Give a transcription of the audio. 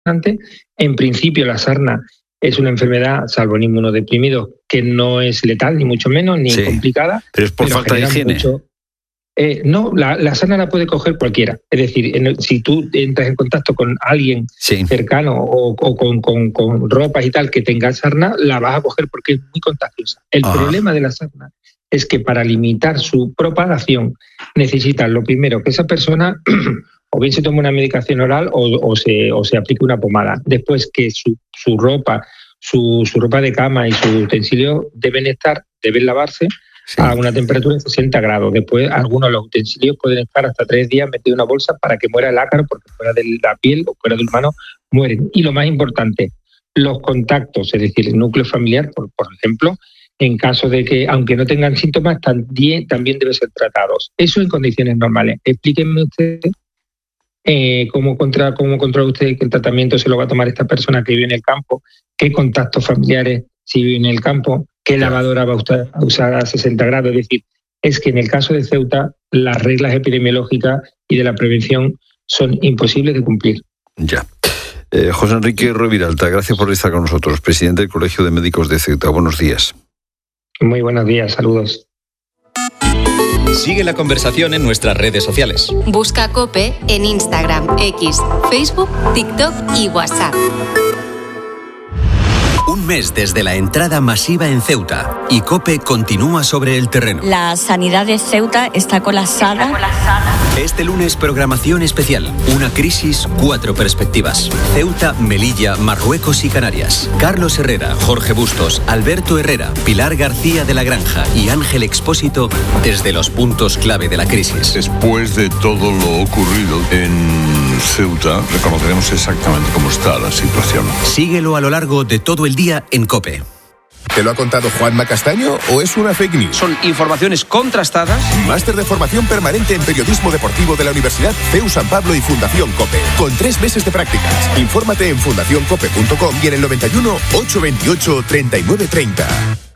En principio, la sarna es una enfermedad, salvo en inmunodeprimidos, que no es letal, ni mucho menos, ni complicada. Pero es por falta de higiene. No, la sarna la puede coger cualquiera. Es decir, si tú entras en contacto con alguien cercano o con ropas y tal que tenga sarna, la vas a coger porque es muy contagiosa. El problema de la sarna es que para limitar su propagación necesitan, lo primero, que esa persona o bien se tome una medicación oral o se aplique una pomada. Después que su ropa, su ropa de cama y sus utensilios deben lavarse a una temperatura de 60 grados. Después, algunos de los utensilios pueden estar hasta 3 días metidos en una bolsa para que muera el ácaro, porque fuera de la piel o fuera del humano mueren. Y lo más importante, los contactos, es decir, el núcleo familiar, por ejemplo, en caso de que, aunque no tengan síntomas, también deben ser tratados. Eso en condiciones normales. Explíquenme usted cómo controla usted que el tratamiento se lo va a tomar esta persona que vive en el campo, qué contactos familiares si vive en el campo, qué lavadora va a usar a 60 grados. Es decir, es que en el caso de Ceuta las reglas epidemiológicas y de la prevención son imposibles de cumplir. Ya. José Enrique Roviralta, gracias por estar con nosotros, presidente del Colegio de Médicos de Ceuta. Buenos días. Muy buenos días, saludos. Sigue la conversación en nuestras redes sociales. Busca COPE en Instagram, X, Facebook, TikTok y WhatsApp. Un mes desde la entrada masiva en Ceuta y COPE continúa sobre el terreno. La sanidad de Ceuta está colapsada. Este lunes, programación especial. Una crisis, 4 perspectivas. Ceuta, Melilla, Marruecos y Canarias. Carlos Herrera, Jorge Bustos, Alberto Herrera, Pilar García de la Granja y Ángel Expósito desde los puntos clave de la crisis. Después de todo lo ocurrido en Ceuta, reconoceremos exactamente cómo está la situación. Síguelo a lo largo de todo el día en COPE. ¿Te lo ha contado Juanma Castaño o es una fake news? Son informaciones contrastadas. Máster de formación permanente en periodismo deportivo de la Universidad CEU San Pablo y Fundación COPE. Con 3 meses de prácticas. Infórmate en fundacioncope.com y en el 91 828 3930.